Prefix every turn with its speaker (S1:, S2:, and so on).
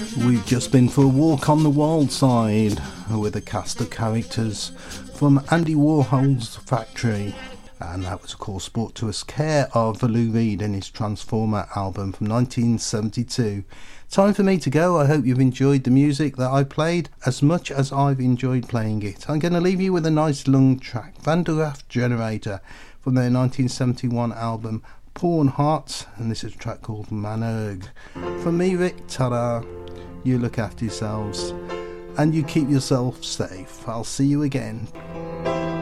S1: We've just been for a walk on the wild side with a cast of characters from Andy Warhol's Factory, and that was of course brought to us care of Lou Reed and his Transformer album from 1972. Time for me to go. I hope you've enjoyed the music that I played as much as I've enjoyed playing it. I'm going to leave you with a nice long track, Van der Graaf Generator, from their 1971 album Porn Hearts, and this is a track called Manerg. From me, Rick, ta-da. You look after yourselves and you keep yourself safe. I'll see you again.